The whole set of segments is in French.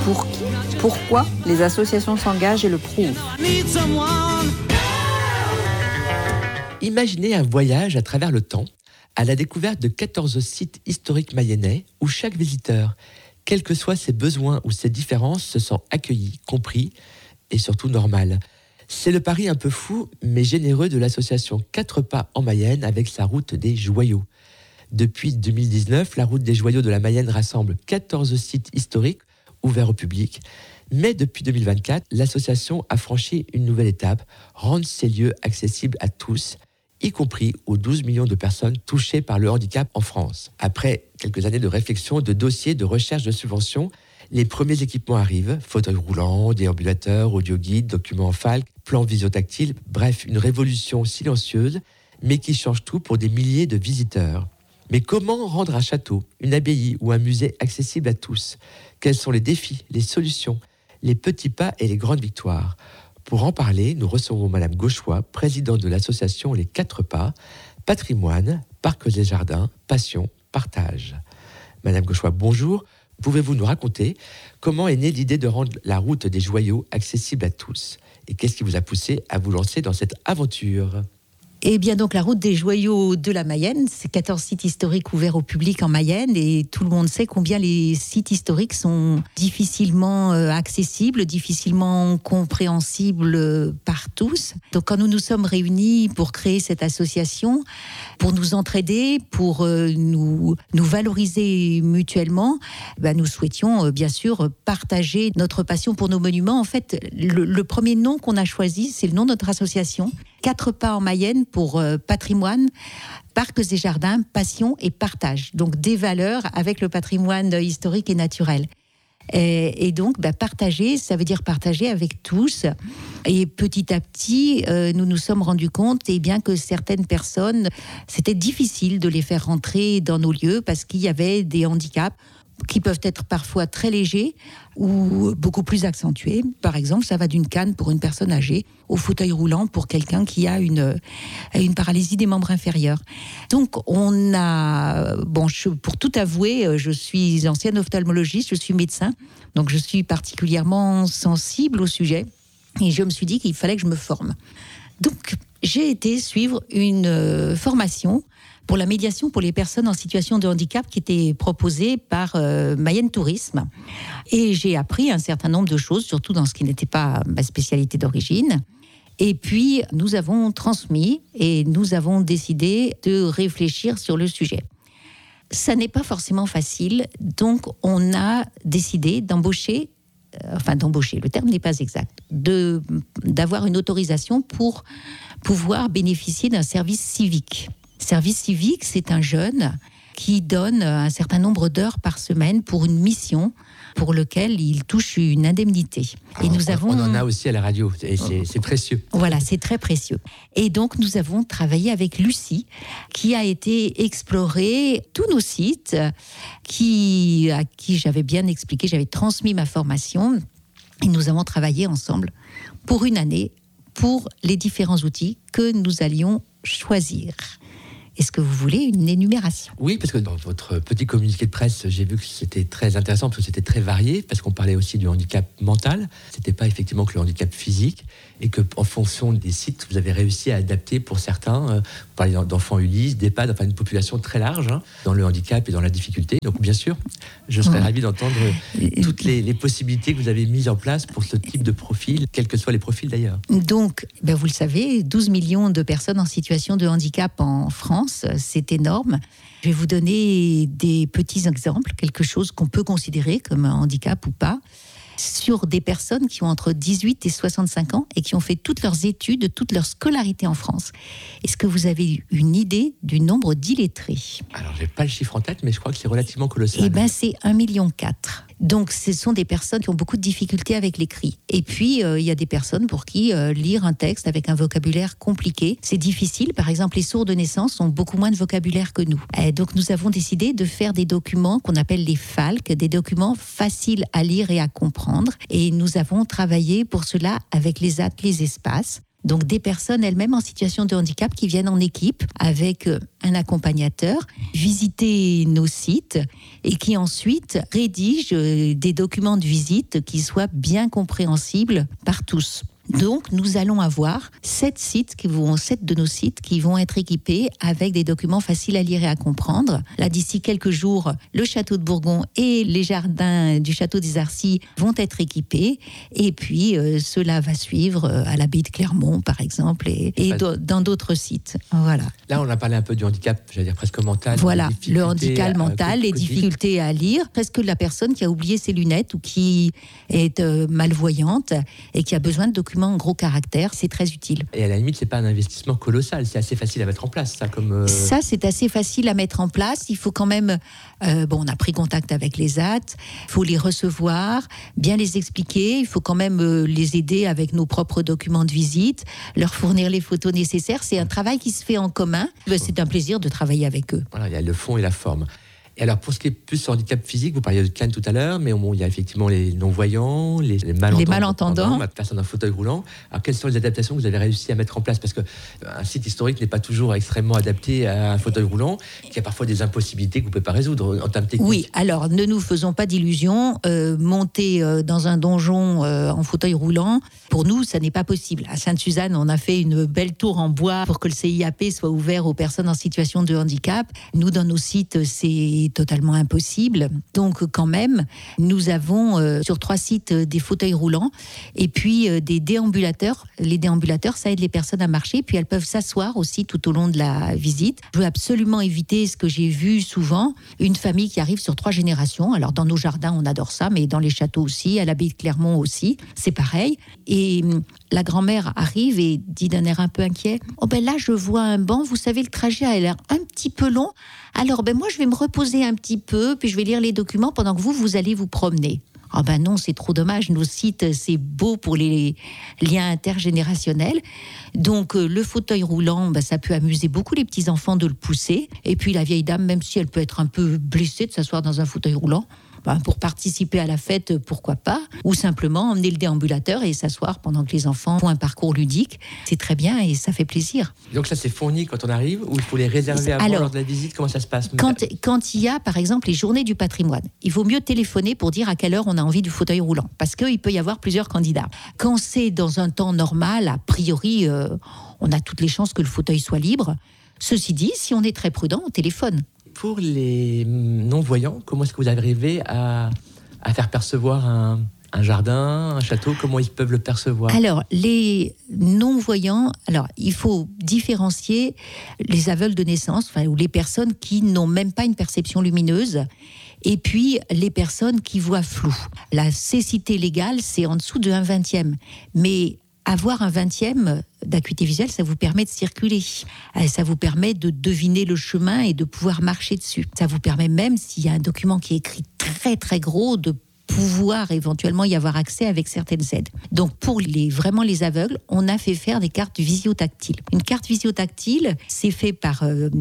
Pour qui ? Pourquoi les associations s'engagent et le prouvent ? Imaginez un voyage à travers le temps, à la découverte de 14 sites historiques mayennais où chaque visiteur, quels que soient ses besoins ou ses différences, se sent accueilli, compris et surtout normal. C'est le pari un peu fou mais généreux de l'association 4 Pas en Mayenne avec sa route des joyaux. Depuis 2019, la route des joyaux de la Mayenne rassemble 14 sites historiques ouverts au public. Mais depuis 2024, l'association a franchi une nouvelle étape, rendre ces lieux accessibles à tous, y compris aux 12 millions de personnes touchées par le handicap en France. Après quelques années de réflexion, de dossiers, de recherche de subventions, les premiers équipements arrivent, fauteuils roulants, déambulateurs, audioguides, documents en falque, plans visio-tactiles, bref, une révolution silencieuse, mais qui change tout pour des milliers de visiteurs. Mais comment rendre un château, une abbaye ou un musée accessible à tous ? Quels sont les défis, les solutions, les petits pas et les grandes victoires ? Pour en parler, nous recevons Madame Gauchois, présidente de l'association Les 4 Pas, patrimoine, parcs et jardins, passion, partage. Madame Gauchois, bonjour. Pouvez-vous nous raconter comment est née l'idée de rendre la route des joyaux accessible à tous ? Et qu'est-ce qui vous a poussé à vous lancer dans cette aventure ? Eh bien, donc, la route des joyaux de la Mayenne, c'est 14 sites historiques ouverts au public en Mayenne et tout le monde sait combien les sites historiques sont difficilement accessibles, difficilement compréhensibles par tous. Donc, quand nous nous sommes réunis pour créer cette association, pour nous entraider, pour nous valoriser mutuellement, nous souhaitions bien sûr partager notre passion pour nos monuments. En fait, le premier nom qu'on a choisi, c'est le nom de notre association. 4 Pas en Mayenne pour patrimoine, parcs et jardins, passion et partage. Donc des valeurs avec le patrimoine historique et naturel. Et donc partager, ça veut dire partager avec tous. Et petit à petit, nous nous sommes rendus compte que certaines personnes, c'était difficile de les faire rentrer dans nos lieux parce qu'il y avait des handicaps qui peuvent être parfois très légers ou beaucoup plus accentués. Par exemple, ça va d'une canne pour une personne âgée au fauteuil roulant pour quelqu'un qui a une paralysie des membres inférieurs. Donc, pour tout avouer, je suis ancienne ophtalmologiste, je suis médecin, donc je suis particulièrement sensible au sujet et je me suis dit qu'il fallait que je me forme. Donc, j'ai été suivre une formation pour la médiation pour les personnes en situation de handicap qui était proposée par Mayenne Tourisme. Et j'ai appris un certain nombre de choses, surtout dans ce qui n'était pas ma spécialité d'origine. Et puis, nous avons transmis et nous avons décidé de réfléchir sur le sujet. Ça n'est pas forcément facile, donc on a décidé d'embaucher, le terme n'est pas exact, d'avoir une autorisation pour pouvoir bénéficier d'un service civique. Service civique, c'est un jeune qui donne un certain nombre d'heures par semaine pour une mission pour laquelle il touche une indemnité. Et on en a aussi à la radio, et c'est précieux. Voilà, c'est très précieux. Et donc, nous avons travaillé avec Lucie, qui a été explorer tous nos sites, à qui j'avais bien expliqué, j'avais transmis ma formation, et nous avons travaillé ensemble pour une année pour les différents outils que nous allions choisir. Est-ce que vous voulez une énumération ? Oui, parce que dans votre petit communiqué de presse, j'ai vu que c'était très intéressant, parce que c'était très varié, parce qu'on parlait aussi du handicap mental. C'était pas effectivement que le handicap physique, et que en fonction des sites, vous avez réussi à adapter pour certains, vous parlez d'enfants Ulysse, d'EHPAD, une population très large, dans le handicap et dans la difficulté. Donc bien sûr, je serais ravi d'entendre toutes les possibilités que vous avez mises en place pour ce type de profil, quels que soient les profils d'ailleurs. Donc, vous le savez, 12 millions de personnes en situation de handicap en France, c'est énorme. Je vais vous donner des petits exemples, quelque chose qu'on peut considérer comme un handicap ou pas, sur des personnes qui ont entre 18 et 65 ans et qui ont fait toutes leurs études, toute leur scolarité en France. Est-ce que vous avez une idée du nombre d'illettrés ? Alors, je n'ai pas le chiffre en tête, mais je crois que c'est relativement colossal. C'est 1,4 million. Donc, ce sont des personnes qui ont beaucoup de difficultés avec l'écrit. Et puis, il y a des personnes pour qui lire un texte avec un vocabulaire compliqué, c'est difficile. Par exemple, les sourds de naissance ont beaucoup moins de vocabulaire que nous. Donc, nous avons décidé de faire des documents qu'on appelle les FALC, des documents faciles à lire et à comprendre. Et nous avons travaillé pour cela avec les espaces. Donc des personnes elles-mêmes en situation de handicap qui viennent en équipe avec un accompagnateur, visiter nos sites et qui ensuite rédigent des documents de visite qui soient bien compréhensibles par tous. Donc, nous allons avoir 7 de nos sites qui vont être équipés avec des documents faciles à lire et à comprendre. Là, d'ici quelques jours, le château de Bourgon et les jardins du château des Arcis vont être équipés. Et puis, cela va suivre à l'abbaye de Clermont, par exemple, et dans d'autres sites. Voilà. Là, on a parlé un peu du handicap, j'allais dire presque mental. Voilà, le handicap mental, les difficultés à lire. Presque la personne qui a oublié ses lunettes ou qui est malvoyante et qui a besoin de documents en gros caractère, c'est très utile. Et à la limite, c'est pas un investissement colossal, c'est assez facile à mettre en place, ça Ça, c'est assez facile à mettre en place. Il faut quand même, on a pris contact avec les AT, il faut les recevoir, bien les expliquer, il faut quand même les aider avec nos propres documents de visite, leur fournir les photos nécessaires. C'est un travail qui se fait en commun. C'est un plaisir de travailler avec eux. Voilà, il y a le fond et la forme. Et alors, pour ce qui est plus handicap physique, vous parliez de Cannes tout à l'heure, mais il y a effectivement les non-voyants, les malentendants, la personne en fauteuil roulant. Alors, quelles sont les adaptations que vous avez réussi à mettre en place ? Parce qu'un site historique n'est pas toujours extrêmement adapté à un fauteuil roulant, qui a parfois des impossibilités que vous ne pouvez pas résoudre en termes techniques. Oui, alors ne nous faisons pas d'illusions. Monter dans un donjon en fauteuil roulant, pour nous, ça n'est pas possible. À Sainte-Suzanne, on a fait une belle tour en bois pour que le CIAP soit ouvert aux personnes en situation de handicap. Nous, dans nos sites, c'est totalement impossible. Donc, quand même, nous avons sur 3 sites des fauteuils roulants et puis des déambulateurs. Les déambulateurs, ça aide les personnes à marcher, puis elles peuvent s'asseoir aussi tout au long de la visite. Je veux absolument éviter ce que j'ai vu souvent, une famille qui arrive sur 3 générations. Alors, dans nos jardins, on adore ça, mais dans les châteaux aussi, à l'abbaye de Clermont aussi, c'est pareil. Et la grand-mère arrive et dit d'un air un peu inquiet, « Oh ben là, je vois un banc, vous savez, le trajet a l'air un petit peu long. Alors, moi, je vais me reposer un petit peu, puis je vais lire les documents pendant que vous allez vous promener. » Ah ben non, c'est trop dommage. Nos sites, c'est beau pour les liens intergénérationnels. Donc, le fauteuil roulant, ça peut amuser beaucoup les petits-enfants de le pousser. Et puis, la vieille dame, même si elle peut être un peu blessée de s'asseoir dans un fauteuil roulant, pour participer à la fête, pourquoi pas, ou simplement emmener le déambulateur et s'asseoir pendant que les enfants font un parcours ludique. C'est très bien et ça fait plaisir. Donc ça, c'est fourni quand on arrive ou il faut les réserver avant lors de la visite? Comment ça se passe? Quand il y a, par exemple, les journées du patrimoine, il vaut mieux téléphoner pour dire à quelle heure on a envie du fauteuil roulant, parce qu'il peut y avoir plusieurs candidats. Quand c'est dans un temps normal, a priori, on a toutes les chances que le fauteuil soit libre. Ceci dit, si on est très prudent, on téléphone. Pour les non-voyants, comment est-ce que vous arrivez à faire percevoir un jardin, un château? Comment ils peuvent le percevoir? Alors, les non-voyants, il faut différencier les aveugles de naissance, ou les personnes qui n'ont même pas une perception lumineuse, et puis les personnes qui voient flou. La cécité légale, c'est en dessous de 1/20. Mais avoir un 20e d'acuité visuelle, ça vous permet de circuler. Ça vous permet de deviner le chemin et de pouvoir marcher dessus. Ça vous permet même, s'il y a un document qui est écrit très très gros, de pouvoir éventuellement y avoir accès avec certaines aides. Donc pour vraiment les aveugles, on a fait faire des cartes visio-tactiles. Une carte visio-tactile, c'est fait par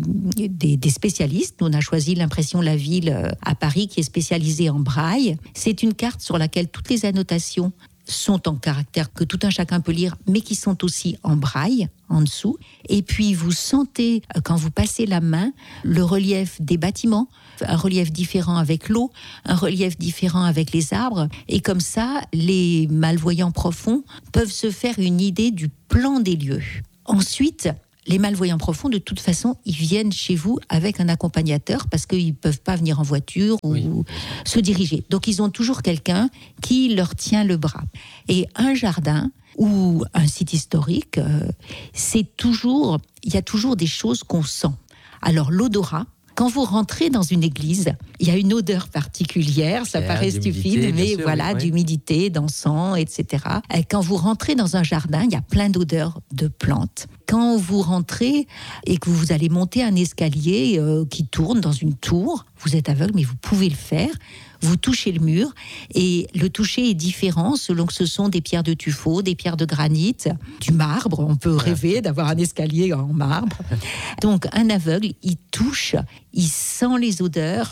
des spécialistes. On a choisi l'impression La Ville à Paris qui est spécialisée en braille. C'est une carte sur laquelle toutes les annotations sont en caractère que tout un chacun peut lire, mais qui sont aussi en braille, en dessous. Et puis, vous sentez, quand vous passez la main, le relief des bâtiments, un relief différent avec l'eau, un relief différent avec les arbres. Et comme ça, les malvoyants profonds peuvent se faire une idée du plan des lieux. Ensuite, les malvoyants profonds, de toute façon, ils viennent chez vous avec un accompagnateur parce qu'ils ne peuvent pas venir en voiture ou se diriger. Donc, ils ont toujours quelqu'un qui leur tient le bras. Et un jardin ou un site historique, il y a toujours des choses qu'on sent. Alors, l'odorat, quand vous rentrez dans une église, il y a une odeur particulière, ça paraît stupide, mais d'humidité, d'encens, etc. Et quand vous rentrez dans un jardin, il y a plein d'odeurs de plantes. Quand vous rentrez et que vous allez monter un escalier qui tourne dans une tour, vous êtes aveugle, mais vous pouvez le faire. Vous touchez le mur et le toucher est différent selon que ce sont des pierres de tuffeau, des pierres de granit, du marbre. On peut rêver d'avoir un escalier en marbre. Donc un aveugle, il touche, il sent les odeurs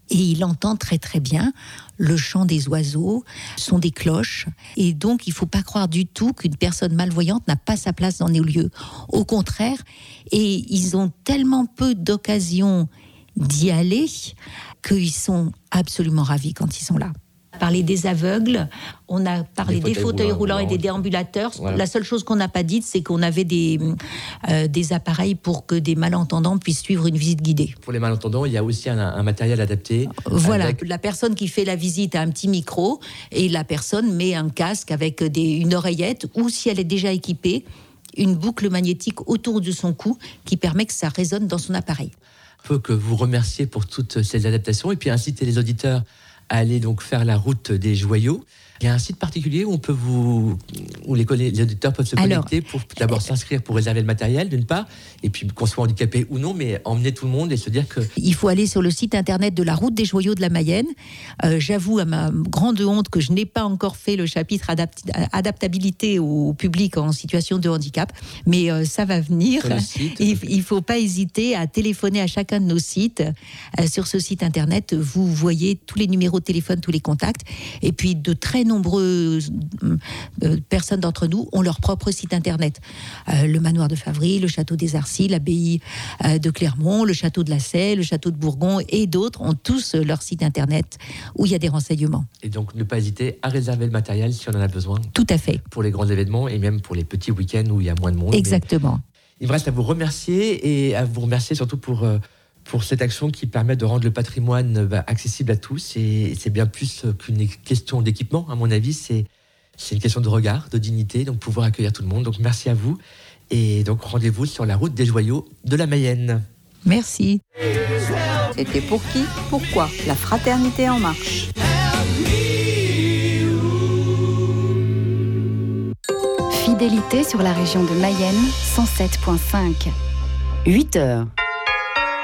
et il entend très très bien le chant des oiseaux, le son des cloches. Et donc, il ne faut pas croire du tout qu'une personne malvoyante n'a pas sa place dans nos lieux. Au contraire, et ils ont tellement peu d'occasions d'y aller qu'ils sont absolument ravis quand ils sont là. On a parlé des aveugles, on a parlé des fauteuils roulants et des déambulateurs. Voilà. La seule chose qu'on n'a pas dite, c'est qu'on avait des appareils pour que des malentendants puissent suivre une visite guidée. Pour les malentendants, il y a aussi un matériel adapté. Voilà, la personne qui fait la visite a un petit micro et la personne met un casque avec une oreillette ou, si elle est déjà équipée, une boucle magnétique autour de son cou qui permet que ça résonne dans son appareil. Il faut que vous remerciez pour toutes ces adaptations et puis inciter les auditeurs à aller donc faire la route des joyaux. Il y a un site particulier où les auditeurs peuvent se connecter pour d'abord s'inscrire pour réserver le matériel d'une part, et puis qu'on soit handicapé ou non, mais emmener tout le monde et se dire que... Il faut aller sur le site internet de la route des joyaux de la Mayenne. J'avoue à ma grande honte que je n'ai pas encore fait le chapitre adaptabilité au public en situation de handicap, mais ça va venir. Il ne faut pas hésiter à téléphoner à chacun de nos sites. Sur ce site internet, vous voyez tous les numéros de téléphone, tous les contacts, et puis de très nombreuses personnes d'entre nous ont leur propre site internet. Le manoir de Favry, le château des Arcis, l'abbaye de Clermont, le château de la Sey, le château de Bourgon et d'autres ont tous leur site internet où il y a des renseignements. Et donc ne pas hésiter à réserver le matériel si on en a besoin. Tout à fait. Pour les grands événements et même pour les petits week-ends où il y a moins de monde. Exactement. Il me reste à vous remercier et à vous remercier surtout pour cette action qui permet de rendre le patrimoine accessible à tous. Et c'est bien plus qu'une question d'équipement, à mon avis. C'est une question de regard, de dignité, donc pouvoir accueillir tout le monde. Donc merci à vous. Et donc rendez-vous sur la route des joyaux de la Mayenne. Merci. C'était Pour qui ? Pourquoi ? La fraternité en marche. Fidélité sur la région de Mayenne, 107.5. 8 heures.